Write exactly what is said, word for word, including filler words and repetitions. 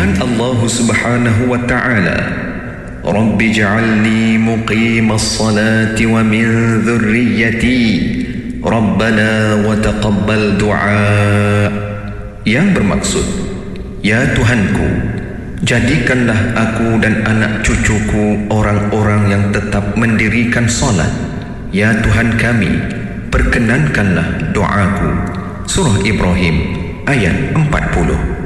firman Allah Subhanahu wa taala, Rabbi ja'alni muqimas salati wa min dhurriyyati Rabbana wa taqabbal du'a, yang bermaksud, ya Tuhanku, jadikanlah aku dan anak cucuku orang-orang yang tetap mendirikan solat. Ya Tuhan kami, perkenankanlah doaku. Surah Ibrahim ayat empat puluh.